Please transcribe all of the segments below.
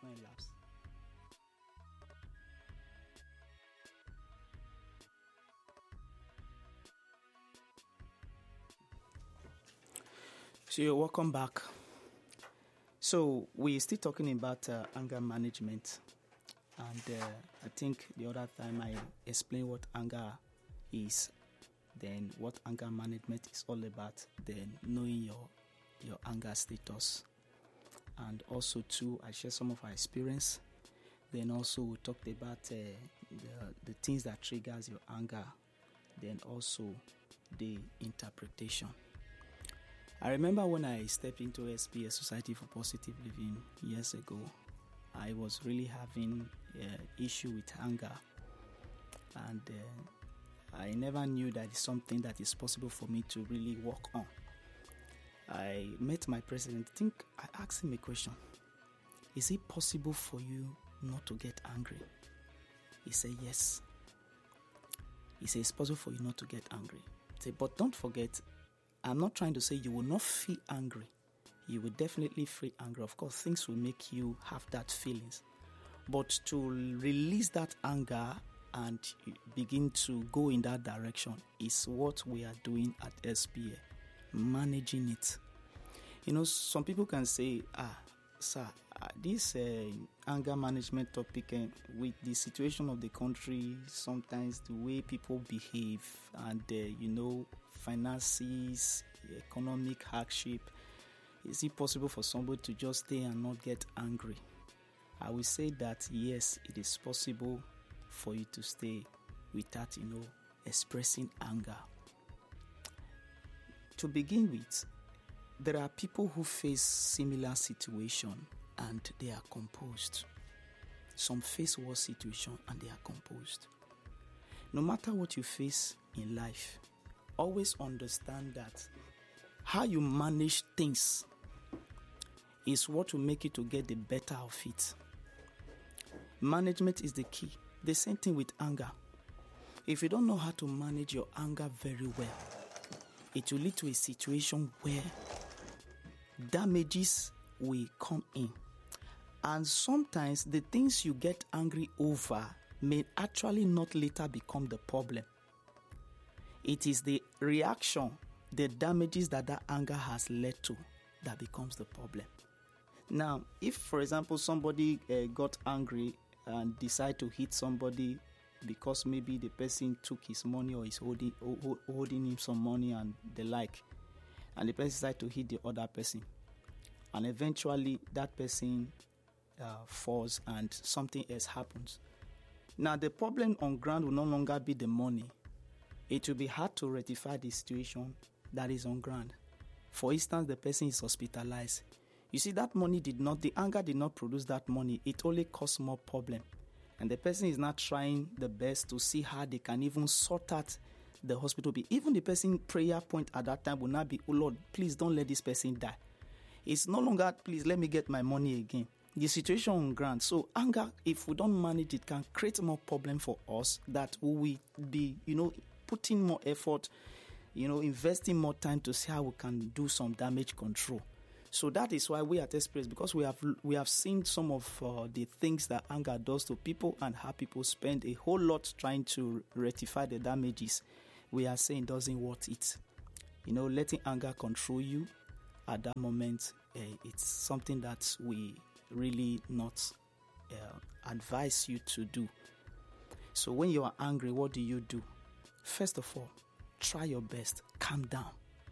elapsed. So you're welcome back. So we're still talking about anger management, and I think the other time I explained what anger is, then what anger management is all about, then knowing your anger status, and also too I share some of our experience. Then also we talked about the things that triggers your anger, then also the interpretation. I remember when I stepped into SPS, Society for Positive Living, years ago, I was really having issue with anger, and I never knew that it's something that is possible for me to really work on. I met my president. I asked him a question. Is it possible for you not to get angry? He said yes. He said it's possible for you not to get angry. I said, but don't forget, I'm not trying to say you will not feel angry. You will definitely feel angry. Of course, things will make you have that feelings. But to release that anger and begin to go in that direction is what we are doing at SPA, managing it. You know, some people can say, sir, this anger management topic, with the situation of the country, sometimes the way people behave, and finances, economic hardship, is it possible for somebody to just stay and not get angry? I will say that yes, it is possible for you to stay without expressing anger. To begin with, there are people who face similar situation and they are composed. Some face worse situation and they are composed. No matter what you face in life, always understand that how you manage things is what will make you to get the better of it. Management is the key. The same thing with anger. If you don't know how to manage your anger very well, it will lead to a situation where damages will come in. And sometimes the things you get angry over may actually not later become the problem. It is the reaction, the damages that anger has led to, that becomes the problem. Now, if, for example, somebody got angry and decided to hit somebody because maybe the person took his money or is holding him some money and the like, and the person decided to hit the other person, and eventually that person falls and something else happens. Now, the problem on ground will no longer be the money. It will be hard to rectify the situation that is on ground. For instance, the person is hospitalized. You see, that money the anger did not produce that money. It only caused more problem. And the person is not trying the best to see how they can even sort out the hospital bill. Even the person prayer point at that time will not be, oh Lord, please don't let this person die. It's no longer, please let me get my money again. The situation on ground. So anger, if we don't manage it, can create more problem for us that we will be, putting more effort, investing more time to see how we can do some damage control. So that is why we at Express, because we have seen some of the things that anger does to people and how people spend a whole lot trying to rectify the damages. We are saying doesn't worth it. Letting anger control you at that moment, it's something that we really not advise you to do. So when you are angry, what do? First of all, try your best. Calm down.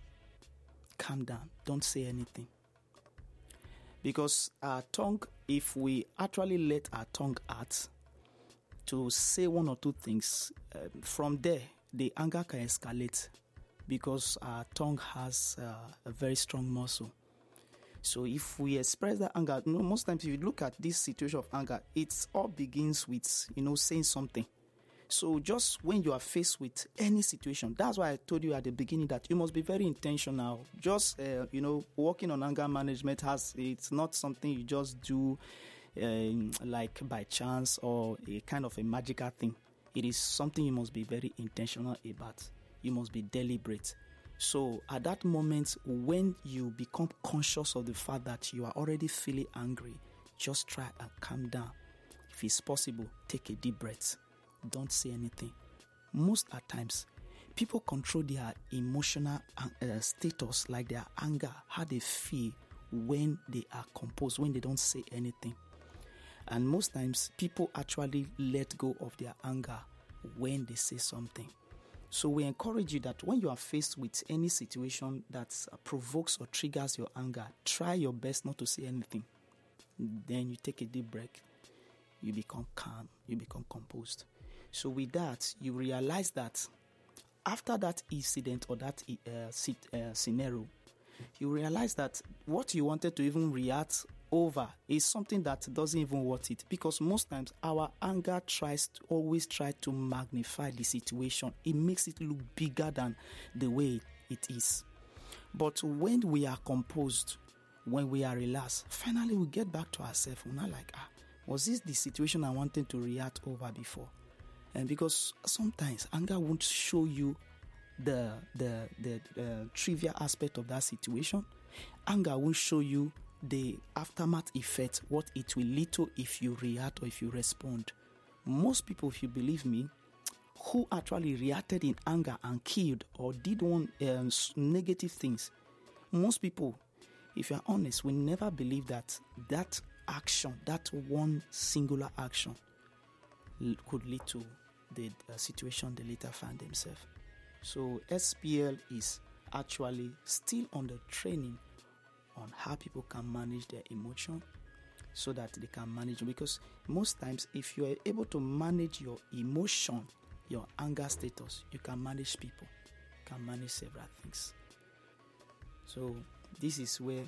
Calm down. Don't say anything. Because our tongue, if we actually let our tongue out to say one or two things, from there, the anger can escalate because our tongue has a very strong muscle. So if we express that anger, most times if you look at this situation of anger, it all begins with, saying something. So just when you are faced with any situation, that's why I told you at the beginning that you must be very intentional. Just, working on anger management it's not something you just do like by chance or a kind of a magical thing. It is something you must be very intentional about. You must be deliberate. So at that moment, when you become conscious of the fact that you are already feeling angry, just try and calm down. If it's possible, take a deep breath. Don't say anything. Most at times, people control their emotional status, like their anger, how they feel when they are composed, when they don't say anything. And most times, people actually let go of their anger when they say something. So we encourage you that when you are faced with any situation that provokes or triggers your anger, try your best not to say anything. Then you take a deep breath. You become calm. You become composed. So with that, you realize that after that incident or that scenario, you realize that what you wanted to even react over is something that doesn't even worth it, because most times our anger always try to magnify the situation. It makes it look bigger than the way it is. But when we are composed, when we are relaxed, finally we get back to ourselves. We're not like, was this the situation I wanted to react over before? And because sometimes anger won't show you the trivial aspect of that situation. Anger won't show you the aftermath effect, what it will lead to if you react or if you respond. Most people, if you believe me, who actually reacted in anger and killed or did one negative things, most people, if you're honest, will never believe that action, that one singular action, could lead to the situation they later find themselves. So SPL is actually still on the training on how people can manage their emotion so that they can manage, because most times if you are able to manage your emotion, your anger status, you can manage people, you can manage several things. So this is where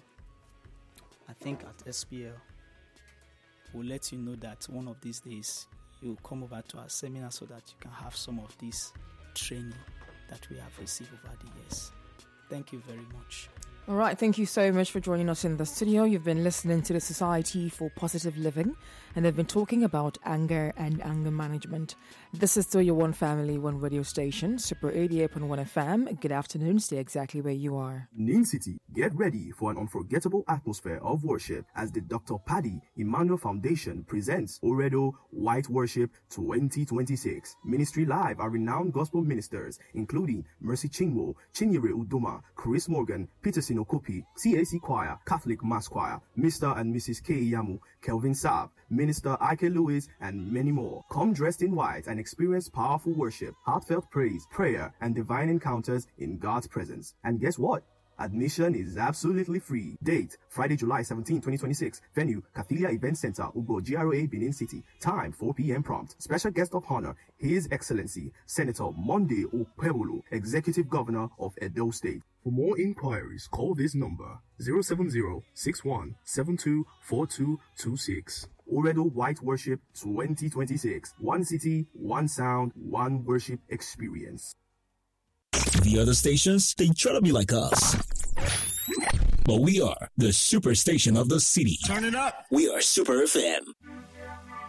I think at SPL we'll let you know that one of these days you'll come over to our seminar so that you can have some of this training that we have received over the years. Thank you very much. All right, thank you so much for joining us in the studio. You've been listening to the Society for Positive Living, and they've been talking about anger and anger management. This is still your One Family, One radio station, Super 88.1 FM. Good afternoon. Stay exactly where you are. Nin City, get ready for an unforgettable atmosphere of worship as the Dr. Paddy Emmanuel Foundation presents Oredo White Worship 2026. Ministry live are renowned gospel ministers, including Mercy Chinwo, Chinyere Udoma, Chris Morgan, Peterson Okopi, CAC Choir, Catholic Mass Choir, Mr. and Mrs. K. Yamu, Kelvin Saab, Minister Ike Lewis, and many more. Come dressed in white and experience powerful worship, heartfelt praise, prayer, and divine encounters in God's presence. And guess what? Admission is absolutely free. Date, Friday, July 17, 2026. Venue, Cathilia Event Center, Ugo, GRA, Benin City. Time, 4 p.m. prompt. Special guest of honor, His Excellency, Senator Monday Okpebholo, Executive Governor of Edo State. For more inquiries, call this number, 070-6172-4226. Oredo White Worship 2026. One city, one sound, one worship experience. The other stations, they try to be like us. But we are the super station of the city. Turn it up. We are Super FM.